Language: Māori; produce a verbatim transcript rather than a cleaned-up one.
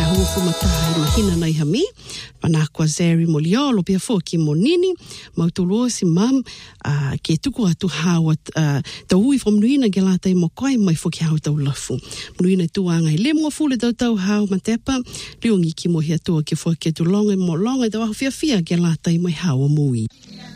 hufu matai mahina na ihami. Panakwa Zeri Moliolo pia foki monini. Mautuluo si mam uh, ke tuku atu hawa uh, taui from Mnuina gelata i mokoi mai foki hau tau lafu. Mnuina tuanga i lemo fule tau tau hau matepa. Liungi ki mo hia tua ke foki tu longa mo longa tau fia fia gelata i mai hau mui.